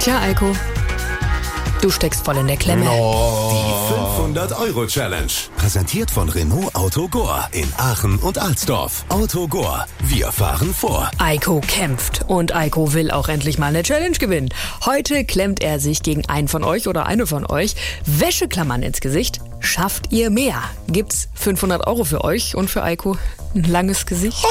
Tja, Eiko, du steckst voll in der Klemme. Die 500-Euro-Challenge. Präsentiert von Renault Auto Gore in Aachen und Alsdorf. Auto Gore. Wir fahren vor. Eiko kämpft und Eiko will auch endlich mal eine Challenge gewinnen. Heute klemmt er sich gegen einen von euch oder eine von euch Wäscheklammern ins Gesicht. Schafft ihr mehr? Gibt's 500 Euro für euch und für Eiko ein langes Gesicht?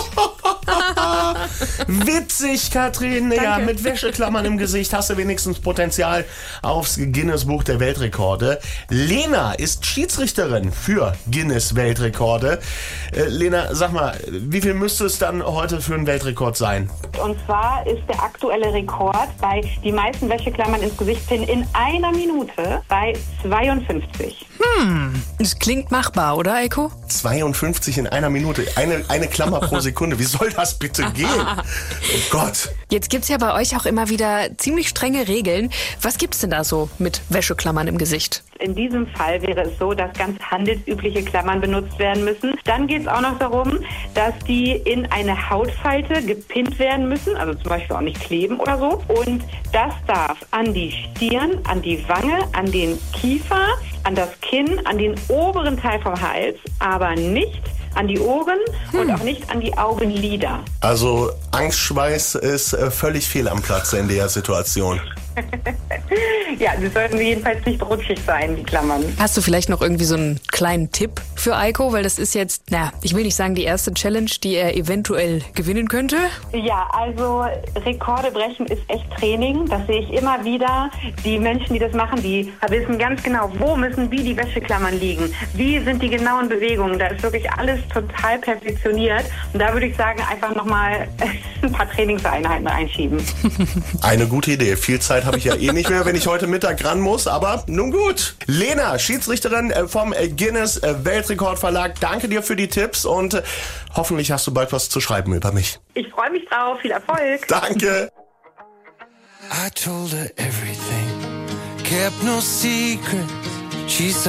Witzig, Katrin. Ja, mit Wäscheklammern im Gesicht hast du wenigstens Potenzial aufs Guinness-Buch der Weltrekorde. Lena ist Schiedsrichterin für Guinness-Weltrekorde. Lena, sag mal, wie viel müsste es dann heute für einen Weltrekord sein? Und zwar ist der aktuelle Rekord bei die meisten Wäscheklammern ins Gesicht finden in einer Minute bei 52. Das klingt machbar, oder Eiko? 52 in einer Minute. Eine Klammer pro Sekunde. Wie soll das bitte gehen? Oh Gott. Jetzt gibt's ja bei euch auch immer wieder ziemlich strenge Regeln. Was gibt's denn da so mit Wäscheklammern im Gesicht? In diesem Fall wäre es so, dass ganz handelsübliche Klammern benutzt werden müssen. Dann geht es auch noch darum, dass die in eine Hautfalte gepinnt werden müssen, also zum Beispiel auch nicht kleben oder so. Und das darf an die Stirn, an die Wange, an den Kiefer, an das Kinn, an den oberen Teil vom Hals, aber nicht an die Ohren und auch nicht an die Augenlider. Also Angstschweiß ist völlig fehl am Platze in der Situation. Ja, die sollten jedenfalls nicht rutschig sein, die Klammern. Hast du vielleicht noch irgendwie so einen kleinen Tipp für Eiko? Weil das ist jetzt, ich will nicht sagen die erste Challenge, die er eventuell gewinnen könnte. Ja, also Rekorde brechen ist echt Training. Das sehe ich immer wieder. Die Menschen, die das machen, die wissen ganz genau, wo müssen wie die Wäscheklammern liegen. Wie sind die genauen Bewegungen? Da ist wirklich alles total perfektioniert. Und da würde ich sagen, einfach nochmal ein paar Trainingseinheiten einschieben. Eine gute Idee. Viel Zeit habe ich ja eh nicht mehr, wenn ich heute Mittag ran muss, aber nun gut. Lena, Schiedsrichterin vom Guinness Weltrekordverlag, danke dir für die Tipps und hoffentlich hast du bald was zu schreiben über mich. Ich freue mich drauf. Viel Erfolg. Danke. I told her everything, kept no secrets. She said